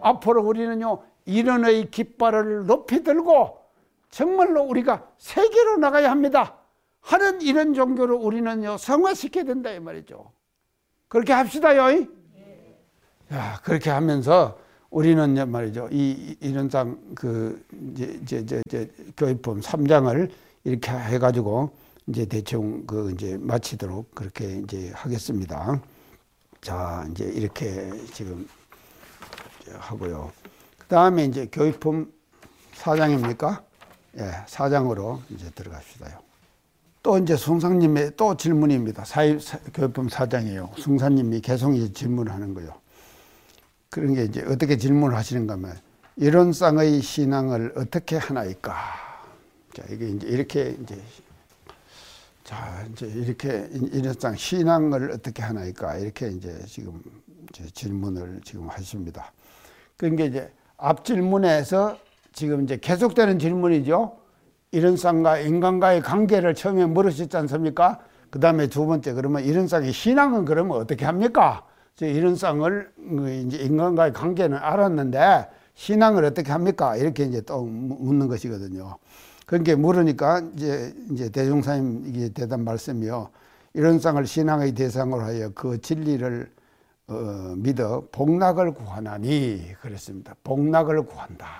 앞으로 우리는요, 이런의 깃발을 높이 들고 정말로 우리가 세계로 나가야 합니다 하는 이런 종교를 우리는요, 성화시켜야 된다 이 말이죠. 그렇게 합시다요. 야, 그렇게 하면서 우리는 말이죠, 이런 이제 교회법 3장을 이렇게 해가지고 이제 대충 이제 마치도록 그렇게 이제 하겠습니다. 자, 이제 이렇게 지금 이제 하고요. 그 다음에 이제 교회법 4장입니까? 예, 4장으로 이제 들어갑시다요. 또 이제 숭상님의 또 질문입니다. 교회법 4장이에요. 숭상님이 계속 이제 질문하는 거요. 그런 게 이제 어떻게 질문을 하시는가 하면, 이론상의 신앙을 어떻게 하나이까? 자, 이게 이제 이렇게 이제, 자, 이제 이렇게 이론상 신앙을 어떻게 하나이까? 이렇게 이제 지금 질문을 지금 하십니다. 그러니까 이제 앞 질문에서 지금 이제 계속되는 질문이죠. 이론상과 인간과의 관계를 처음에 물으셨지 않습니까? 그 다음에 두 번째, 그러면 이론상의 신앙은 그러면 어떻게 합니까? 이론상을 이제 인간과의 관계는 알았는데 신앙을 어떻게 합니까? 이렇게 이제 또 묻는 것이거든요. 그렇게 물으니까 이제 대종사님 이게 대답 말씀이요. 이론상을 신앙의 대상으로 하여 그 진리를 믿어 복락을 구하나니 그랬습니다. 복락을 구한다.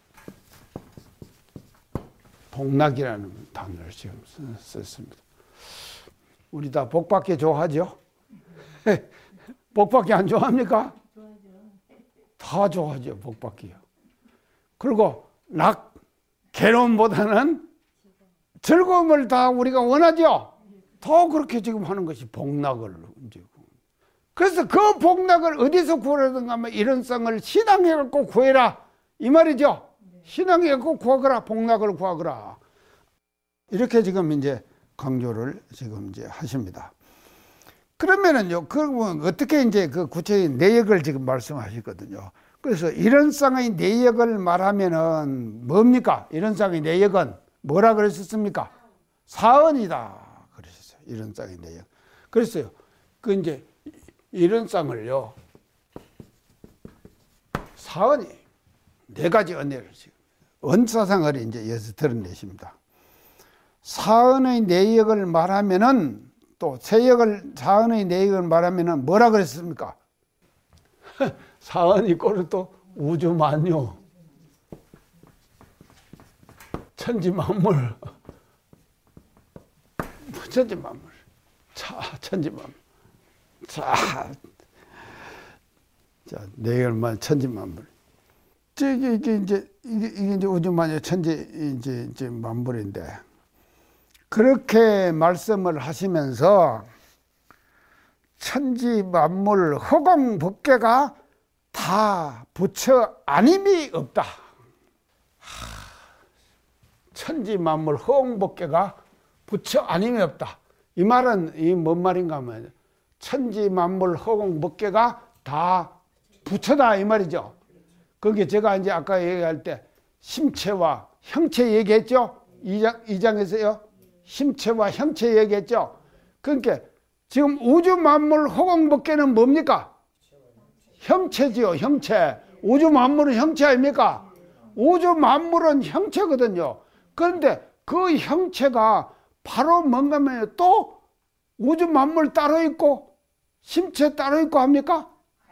복락이라는 단어를 지금 썼습니다. 우리 다 복받기 좋아하죠? 복받기 안 좋아합니까? 다 좋아하죠, 복받기요. 그리고 괴로움보다는 즐거움을 다 우리가 원하죠? 더 그렇게 지금 하는 것이 복락을. 그래서 그 복락을 어디서 구하라든가 하면 이론상을 신앙해갖고 구해라. 이 말이죠? 신앙해갖고 구하거라. 복락을 구하거라. 이렇게 지금 이제 강조를 지금 이제 하십니다. 그러면은요, 그러면 어떻게 이제 그 구체적인 내역을 지금 말씀하시거든요. 그래서 이론상의 내역을 말하면은 뭡니까? 이론상의 내역은 뭐라 그러셨습니까? 사언이다. 그러셨어요. 이론상의 내역. 그랬어요. 그 이제 이론상을요, 사언이 네 가지 은혜를 지금 언사상을 이제 여기서 드러내십니다. 사언의 내역을 말하면은 또 사언의 내역을 말하면은 뭐라 그랬습니까? 사언이 꼴은 또 우주만유, 천지만물, 천지만물, 천지만물, 자, 내역을 말 천지만물. 이게 이제 우주만유, 천지 이제 만물인데. 그렇게 말씀을 하시면서 천지 만물 허공 법계가 다 부처 아님이 없다. 천지 만물 허공 법계가 부처 아님이 없다. 이 말은 뭔 말인가 하면 천지 만물 허공 법계가 다 부처다 이 말이죠. 거기에 제가 이제 아까 얘기할 때 심체와 형체 얘기했죠. 2장에서요. 심체와 형체 얘기했죠. 그러니까 지금 우주 만물 허공법계는 뭡니까? 형체지요, 형체. 우주 만물은 형체 아닙니까? 우주 만물은 형체거든요. 그런데 그 형체가 바로 뭔가 하면 또 우주 만물 따로 있고 심체 따로 있고 합니까?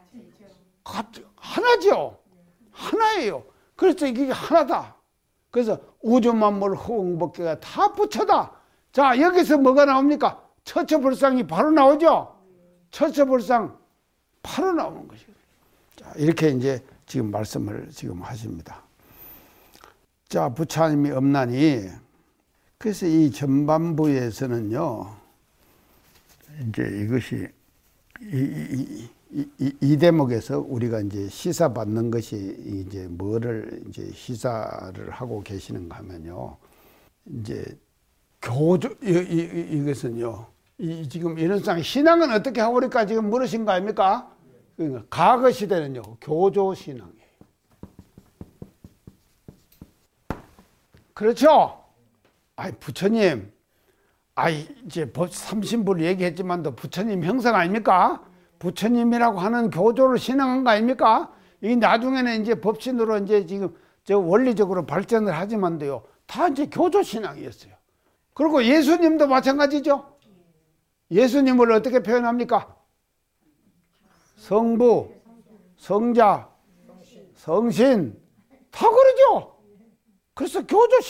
하나죠. 하나예요. 그래서 이게 하나다. 그래서 우주 만물 허공법계가 다 부처다. 자, 여기서 뭐가 나옵니까? 처처불상이 바로 나오죠? 처처불상 바로 나오는 것이죠. 자, 이렇게 이제 지금 말씀을 지금 하십니다. 자, 부처님이 없나니, 그래서 이 전반부에서는요, 이제 이것이, 이 대목에서 우리가 이제 시사받는 것이 이제 뭐를 이제 시사를 하고 계시는가 하면요, 이제 이것은요, 지금 이론상 신앙은 어떻게 하고 그럴까 지금 물으신 거 아닙니까? 그러니까 과거 시대는요, 교조신앙이에요. 그렇죠? 아이, 부처님, 이제 삼신부를 얘기했지만도 부처님 형상 아닙니까? 부처님이라고 하는 교조를 신앙한 거 아닙니까? 이 나중에는 이제 법신으로 이제 지금 저 원리적으로 발전을 하지만도요, 다 이제 교조 신앙이었어요. 그리고 예수님도 마찬가지죠. 예수님을 어떻게 표현합니까? 성부, 성자, 성신 다 그러죠. 그래서 교조